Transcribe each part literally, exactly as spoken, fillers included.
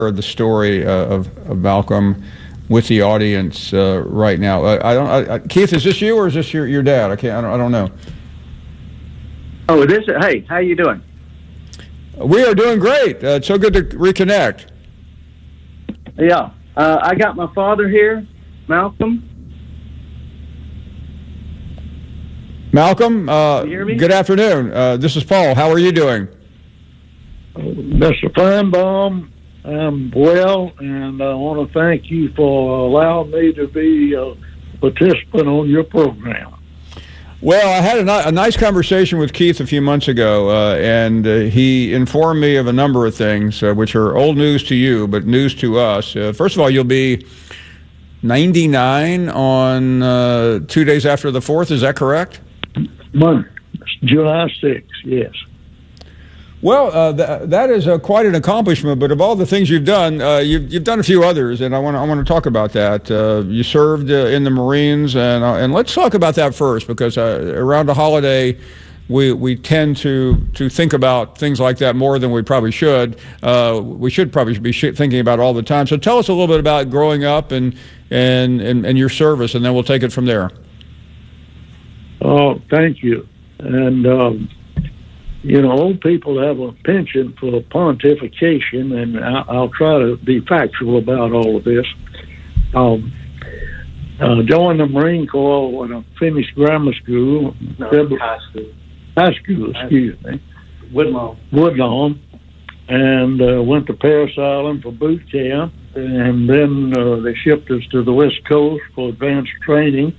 the story uh, of, of Malcolm with the audience uh, right now. Uh, I don't. I, I, Keith, is this you or is this your, your dad? I can't. I don't, I don't know. Oh, this. Hey, how you doing? We are doing great. Uh, it's so good to reconnect. Yeah, uh, I got my father here, Malcolm. Malcolm, uh, Can you hear me? good afternoon. Uh, this is Paul. How are you doing? Mister Feinbaum, I'm well, and I want to thank you for allowing me to be a participant on your program. Well, I had a, ni- a nice conversation with Keith a few months ago, uh, and uh, he informed me of a number of things, uh, which are old news to you, but news to us. Uh, first of all, you'll be ninety-nine on uh, two days after the fourth. Is that correct? Monday, July sixth, yes. Well, uh, th- that is uh, quite an accomplishment. But of all the things you've done, uh, you've, you've done a few others, and I want to I want to talk about that. Uh, you served uh, in the Marines, and uh, and let's talk about that first, because uh, around a holiday, we we tend to to think about things like that more than we probably should. Uh, we should probably be sh- thinking about it all the time. So tell us a little bit about growing up and and and, and your service, and then we'll take it from there. Oh, thank you. And, um, you know, old people have a penchant for pontification, and I- I'll try to be factual about all of this. Um, uh, joined the Marine Corps when I finished grammar school. No, February, high school. high school, excuse me. Woodlawn. Woodlawn. And uh, went to Parris Island for boot camp. And then uh, they shipped us to the West Coast for advanced training.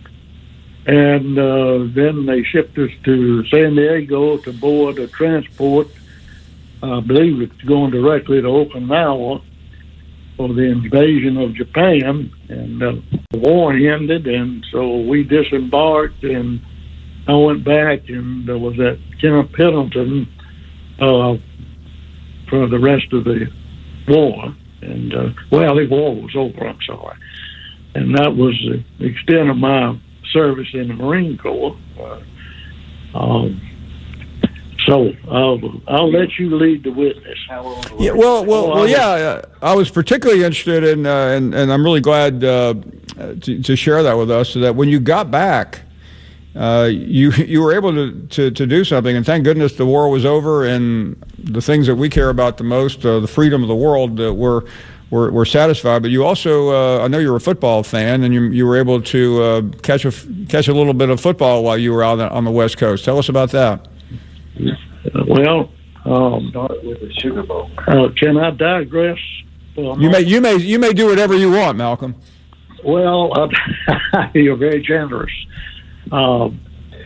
And uh, then they shipped us to San Diego to board a transport. I believe it's going directly to Okinawa for the invasion of Japan. And uh, the war ended, and so we disembarked, and I went back and uh, was at Camp Pendleton uh, for the rest of the war. And, uh, well, the war was over, I'm sorry. And that was the extent of my service in the Marine Corps. Uh, um, so I'll I'll let you lead the witness. Yeah, well, well, well, yeah. Uh, I was particularly interested in, uh, and and I'm really glad uh, to, to share that with us. So that when you got back, uh, you you were able to, to to do something, and thank goodness the war was over, and the things that we care about the most, uh, the freedom of the world, uh, were. We're, we're satisfied, but you also, uh, I know you're a football fan, and you, you were able to uh, catch a catch a little bit of football while you were out on the West Coast. Tell us about that. Well, um, start with the Sugar Bowl. Uh, can I digress? For a you may you may you may do whatever you want, Malcolm. Well, uh, you're very generous. Um,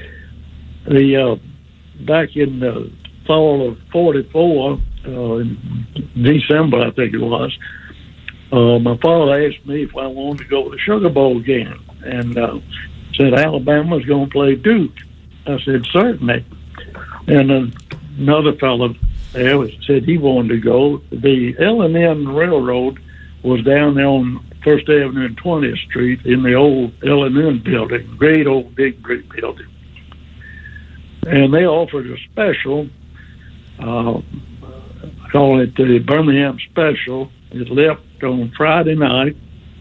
the uh, back in the fall of forty-four, uh, in December, I think it was. Uh, my father asked me if I wanted to go to the Sugar Bowl game, and uh, said Alabama's going to play Duke. I said, certainly. And uh, another fellow there was, said he wanted to go. The L and N Railroad was down there on First Avenue and twentieth Street in the old L and N building, great old big brick building. And they offered a special, uh, call it the Birmingham Special. It left on Friday night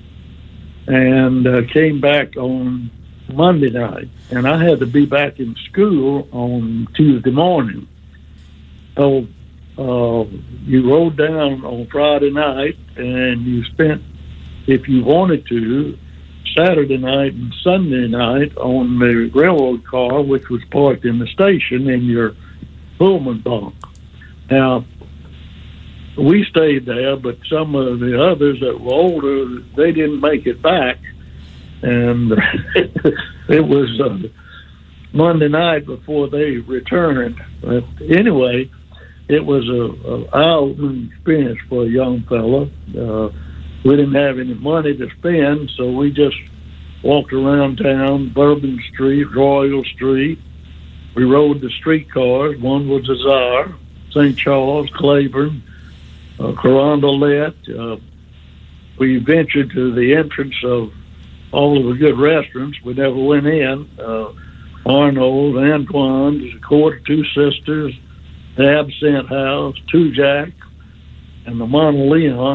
and uh, came back on Monday night. And I had to be back in school on Tuesday morning. So uh, you rode down on Friday night, and you spent, if you wanted to, Saturday night and Sunday night on the railroad car, which was parked in the station in your Pullman bunk. Now, we stayed there, but some of the others that were older, they didn't make it back. And it was uh, Monday night before they returned. But anyway, it was a, a eye-opening experience for a young fella. Uh, we didn't have any money to spend, so we just walked around town, Bourbon Street, Royal Street. We rode the streetcars. One was a Czar, Saint Charles, Claiborne, uh, Carondelet. Uh, we ventured to the entrance of all of the good restaurants. We never went in. Uh, Arnold, Antoine's, Court of Two Sisters, the Absinthe House, Two Jack, and the Monte Leon